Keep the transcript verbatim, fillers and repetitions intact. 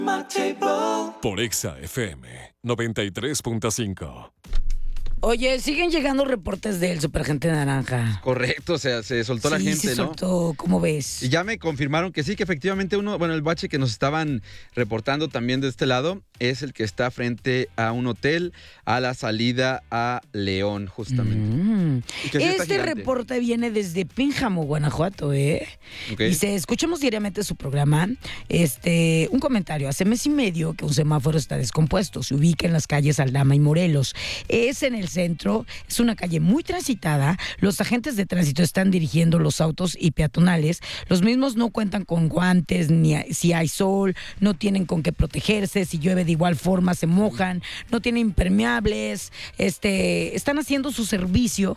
Por Exa F M noventa y tres punto cinco. Oye, siguen llegando reportes del Superagente Naranja. Correcto, o sea, se soltó sí, la gente, sí ¿no? soltó, ¿cómo ves? Y ya me confirmaron que sí, que efectivamente uno, bueno, el bache que nos estaban reportando también de este lado es el que está frente a un hotel a la salida a León, justamente. Mm. Y que sí está Este gigante. reporte viene desde Pénjamo, Guanajuato, ¿eh? Ok. Dice, escuchamos diariamente su programa. Este, un comentario. Hace mes y medio que un semáforo está descompuesto. Se ubica en las calles Aldama y Morelos. Es en el centro, es una calle muy transitada. Los agentes de tránsito están dirigiendo los autos y peatonales. Los mismos no cuentan con guantes, ni hay- si hay sol, no tienen con qué protegerse. Si llueve de igual forma se mojan, no tienen impermeables. Este, están haciendo su servicio